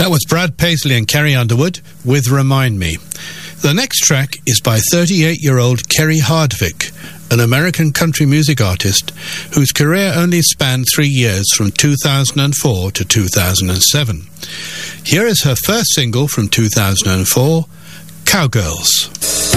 That was Brad Paisley and Carrie Underwood with Remind Me. The next track is by 38-year-old Kerry Hardwick, an American country music artist whose career only spanned 3 years from 2004 to 2007. Here is her first single from 2004, Cowgirls.